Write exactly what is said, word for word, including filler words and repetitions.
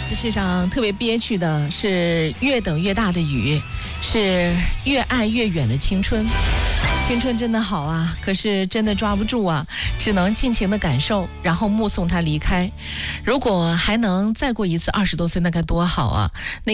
这世上特别憋屈的是越等越大的雨，是越爱越远的青春。青春真的好啊，可是真的抓不住啊，只能尽情的感受，然后目送他离开。如果还能再过一次二十多岁，那该多好啊！那